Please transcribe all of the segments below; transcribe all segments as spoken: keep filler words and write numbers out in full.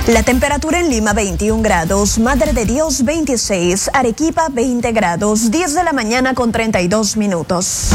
La temperatura en Lima veintiún grados, Madre de Dios veintiséis, Arequipa veinte grados, diez de la mañana con treinta y dos minutos.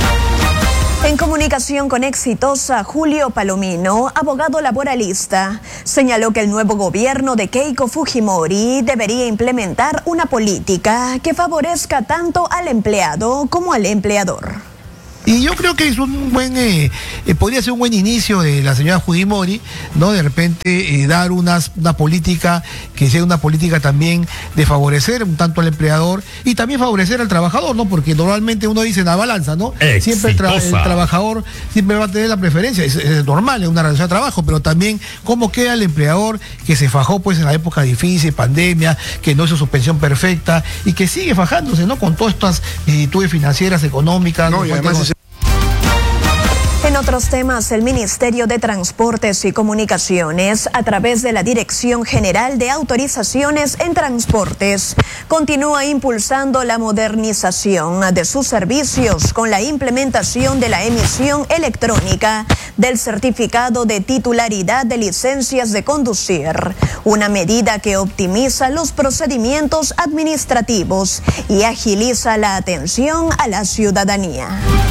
En comunicación con Exitosa, Julio Palomino, abogado laboralista, señaló que el nuevo gobierno de Keiko Fujimori debería implementar una política que favorezca tanto al empleado como al empleador. Y yo creo que es un buen, eh, eh, podría ser un buen inicio de la señora Fujimori, ¿no? De repente eh, dar unas, una política que sea una política también de favorecer un tanto al empleador y también favorecer al trabajador, ¿no? Porque normalmente uno dice en la balanza, ¿no? Exitosa. Siempre el, tra el trabajador siempre va a tener la preferencia, es, es normal en una relación de trabajo, pero también cómo queda el empleador que se fajó pues en la época difícil, pandemia, que no hizo su pensión perfecta y que sigue fajándose, ¿no? Con todas estas vicisitudes financieras, económicas. No, y además es... En otros temas, el Ministerio de Transportes y Comunicaciones, a través de la Dirección General de Autorizaciones en Transportes, continúa impulsando la modernización de sus servicios con la implementación de la emisión electrónica del certificado de titularidad de licencias de conducir, una medida que optimiza los procedimientos administrativos y agiliza la atención a la ciudadanía.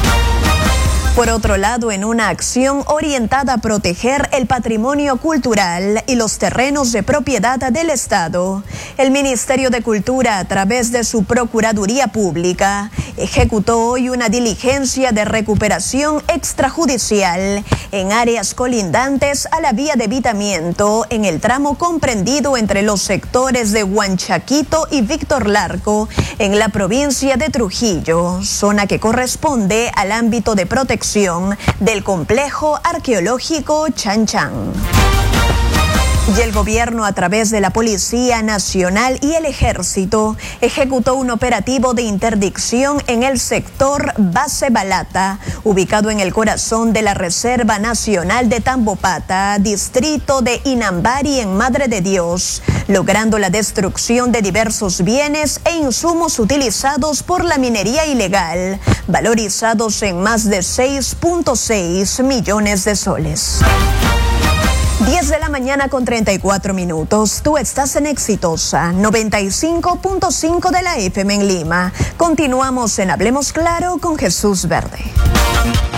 Por otro lado, en una acción orientada a proteger el patrimonio cultural y los terrenos de propiedad del Estado, el Ministerio de Cultura, a través de su Procuraduría Pública, ejecutó hoy una diligencia de recuperación extrajudicial en áreas colindantes a la vía de Vitamiento, en el tramo comprendido entre los sectores de Huanchaquito y Víctor Larco, en la provincia de Trujillo, zona que corresponde al ámbito de protección del complejo arqueológico Chan Chan. Y el gobierno, a través de la Policía Nacional y el Ejército, ejecutó un operativo de interdicción en el sector Base Balata, ubicado en el corazón de la Reserva Nacional de Tambopata, distrito de Inambari, en Madre de Dios, logrando la destrucción de diversos bienes e insumos utilizados por la minería ilegal, valorizados en más de seis punto seis millones de soles. diez de la mañana con treinta y cuatro minutos. Tú estás en Exitosa, noventa y cinco punto cinco de la F M en Lima. Continuamos en Hablemos Claro con Jesús Verde.